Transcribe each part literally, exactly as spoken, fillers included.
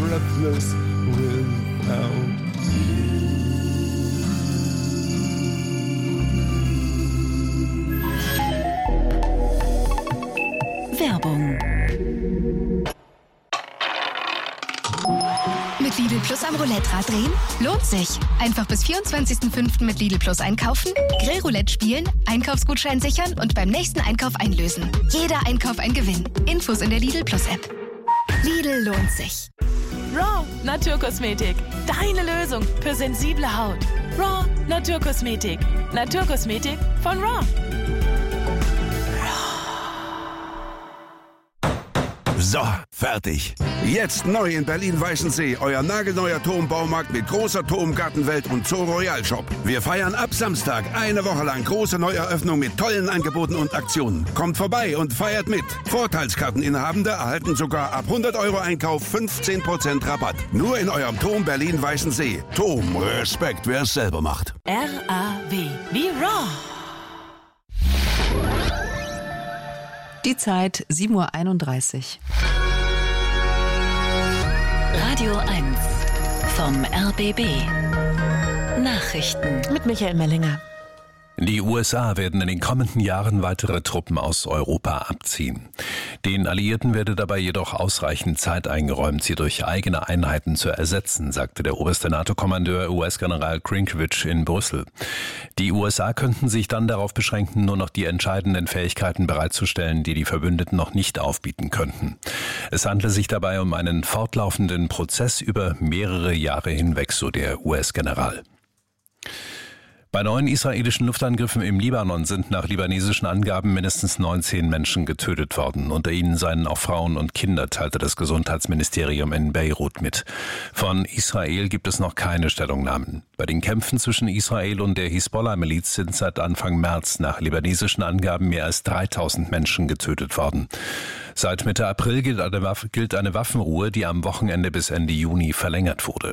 breathless without you. Werbung. Mit Lidl Plus am Roulette-Rad drehen? Lohnt sich. Einfach bis vierundzwanzigsten fünften mit Lidl Plus einkaufen, Grillroulette spielen, Einkaufsgutschein sichern und beim nächsten Einkauf einlösen. Jeder Einkauf ein Gewinn. Infos in der Lidl Plus App. Lidl lohnt sich. Raw Naturkosmetik. Deine Lösung für sensible Haut. Raw Naturkosmetik. Naturkosmetik von Raw. So, fertig. Jetzt neu in Berlin-Weißensee, euer nagelneuer Turmbaumarkt mit großer Turmgartenwelt und Zoo Royal Shop. Wir feiern ab Samstag eine Woche lang große Neueröffnung mit tollen Angeboten und Aktionen. Kommt vorbei und feiert mit. Vorteilskarteninhabende erhalten sogar ab hundert Euro Einkauf fünfzehn Prozent Rabatt. Nur in eurem Turm Berlin-Weißensee. Turm, Respekt, wer es selber macht. R A W wie Raw. Die Zeit sieben Uhr einunddreißig. Radio eins vom R B B. Nachrichten Mit Michael Mellinger. Die U S A werden in den kommenden Jahren weitere Truppen aus Europa abziehen. Den Alliierten werde dabei jedoch ausreichend Zeit eingeräumt, sie durch eigene Einheiten zu ersetzen, sagte der oberste NATO-Kommandeur U S-General Krinkevich in Brüssel. Die U S A könnten sich dann darauf beschränken, nur noch die entscheidenden Fähigkeiten bereitzustellen, die die Verbündeten noch nicht aufbieten könnten. Es handle sich dabei um einen fortlaufenden Prozess über mehrere Jahre hinweg, so der U S-General. Bei neuen israelischen Luftangriffen im Libanon sind nach libanesischen Angaben mindestens neunzehn Menschen getötet worden. Unter ihnen seien auch Frauen und Kinder, teilte das Gesundheitsministerium in Beirut mit. Von Israel gibt es noch keine Stellungnahmen. Bei den Kämpfen zwischen Israel und der Hisbollah-Miliz sind seit Anfang März nach libanesischen Angaben mehr als dreitausend Menschen getötet worden. Seit Mitte April gilt eine, Waff- gilt eine Waffenruhe, die am Wochenende bis Ende Juni verlängert wurde.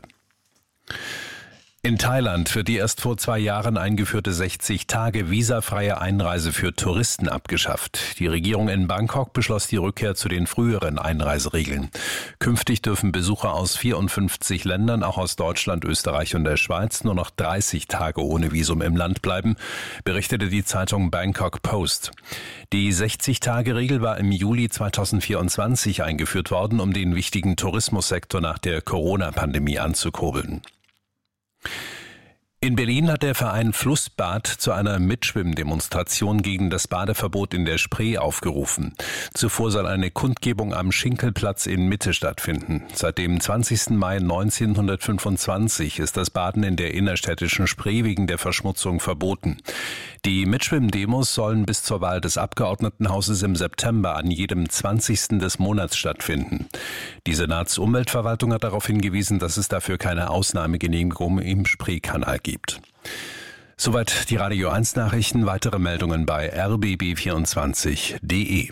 In Thailand wird die erst vor zwei Jahren eingeführte sechzig Tage visafreie Einreise für Touristen abgeschafft. Die Regierung in Bangkok beschloss die Rückkehr zu den früheren Einreiseregeln. Künftig dürfen Besucher aus vierundfünfzig Ländern, auch aus Deutschland, Österreich und der Schweiz, nur noch dreißig Tage ohne Visum im Land bleiben, berichtete die Zeitung Bangkok Post. Die sechzig-Tage-Regel war im Juli zweitausendvierundzwanzig eingeführt worden, um den wichtigen Tourismussektor nach der Corona-Pandemie anzukurbeln. In Berlin hat der Verein Flussbad zu einer Mitschwimmdemonstration gegen das Badeverbot in der Spree aufgerufen. Zuvor soll eine Kundgebung am Schinkelplatz in Mitte stattfinden. Seit dem zwanzigsten Mai neunzehnhundertfünfundzwanzig ist das Baden in der innerstädtischen Spree wegen der Verschmutzung verboten. Die Mitschwimmdemos sollen bis zur Wahl des Abgeordnetenhauses im September an jedem zwanzigsten des Monats stattfinden. Die Senatsumweltverwaltung hat darauf hingewiesen, dass es dafür keine Ausnahmegenehmigung im Spreekanal gibt. Soweit die Radio eins Nachrichten. Weitere Meldungen bei r b b vierundzwanzig punkt d e.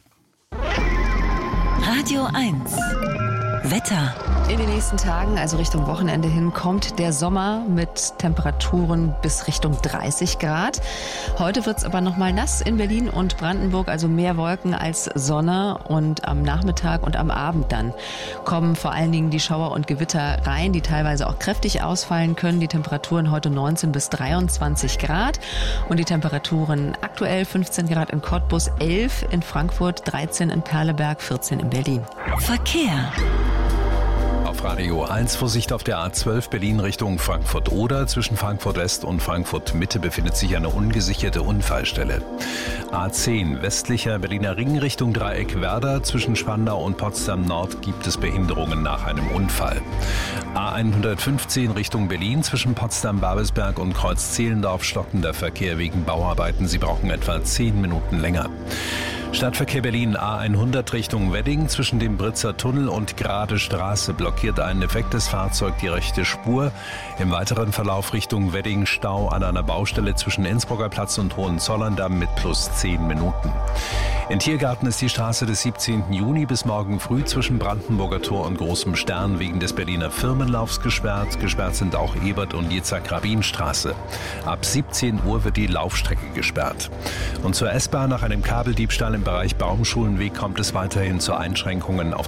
Radio eins Wetter. In den nächsten Tagen, also Richtung Wochenende hin, kommt der Sommer mit Temperaturen bis Richtung dreißig Grad. Heute wird es aber nochmal nass in Berlin und Brandenburg, also mehr Wolken als Sonne. Und am Nachmittag und am Abend dann kommen vor allen Dingen die Schauer und Gewitter rein, die teilweise auch kräftig ausfallen können. Die Temperaturen heute neunzehn bis dreiundzwanzig Grad und die Temperaturen aktuell fünfzehn Grad in Cottbus, elf in Frankfurt, dreizehn in Perleberg, vierzehn in Berlin. Verkehr. Auf Radio eins Vorsicht auf der A zwölf Berlin Richtung Frankfurt-Oder. Zwischen Frankfurt West und Frankfurt Mitte befindet sich eine ungesicherte Unfallstelle. A zehn westlicher Berliner Ring Richtung Dreieck Werder. Zwischen Spandau und Potsdam Nord gibt es Behinderungen nach einem Unfall. A hundertfünfzehn Richtung Berlin. Zwischen Potsdam-Babelsberg und Kreuz Zehlendorf stockender Verkehr wegen Bauarbeiten. Sie brauchen etwa zehn Minuten länger. Stadtverkehr Berlin A hundert Richtung Wedding. Zwischen dem Britzer Tunnel und Grade Straße blockiert ein defektes Fahrzeug die rechte Spur. Im weiteren Verlauf Richtung Wedding Stau an einer Baustelle zwischen Innsbrucker Platz und Hohenzollern-Damm mit plus zehn Minuten. In Tiergarten ist die Straße des siebzehnten Juni bis morgen früh zwischen Brandenburger Tor und Großem Stern wegen des Berliner Firmenlaufs gesperrt. Gesperrt sind auch Ebert- und Jitzak-Rabin-Straße. Ab siebzehn Uhr wird die Laufstrecke gesperrt. Und zur S-Bahn nach einem Kabeldiebstahl im Bereich Baumschulenweg kommt es weiterhin zu Einschränkungen auf